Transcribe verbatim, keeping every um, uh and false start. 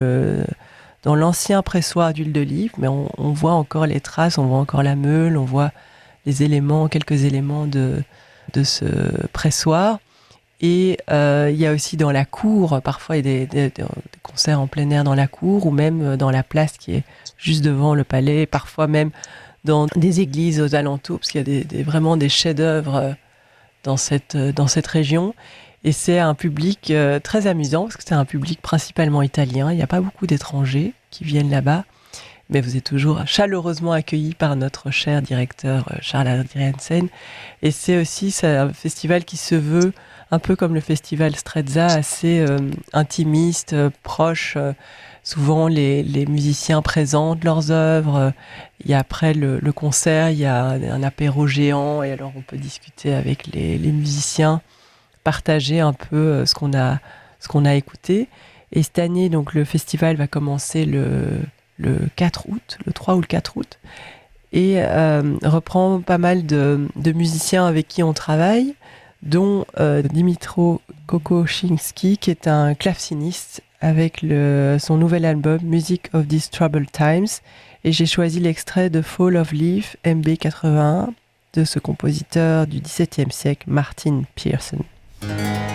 euh, dans l'ancien pressoir d'huile d'olive, mais on, on voit encore les traces, on voit encore la meule, on voit les éléments, quelques éléments de, de ce pressoir. Et euh, il y a aussi dans la cour, parfois il y a des, des, des concerts en plein air dans la cour, ou même dans la place qui est juste devant le palais, parfois même dans des églises aux alentours, parce qu'il y a des, des, vraiment des chefs-d'œuvre dans cette, dans cette région. Et c'est un public euh, très amusant, parce que c'est un public principalement italien. Il n'y a pas beaucoup d'étrangers qui viennent là-bas, mais vous êtes toujours chaleureusement accueillis par notre cher directeur Charles Adriaansen. Et c'est aussi c'est un festival qui se veut un peu comme le festival Strezza, assez euh, intimiste, euh, proche. Euh, souvent, les, les musiciens présentent leurs œuvres. Il y a après le, le concert, il y a un apéro géant, et alors on peut discuter avec les, les musiciens, partager un peu euh, ce qu'on a, ce qu'on a écouté. Et cette année, donc, le festival va commencer le, le quatre août, le trois ou le quatre août, et euh, reprend pas mal de, de musiciens avec qui on travaille, dont euh, Dimitro Kokoschinski, qui est un claveciniste avec le, son nouvel album Music of These Troubled Times. Et j'ai choisi l'extrait de Fall of Leaf, M B quatre-vingt-un, de ce compositeur du dix-septième siècle, Martin Pearson.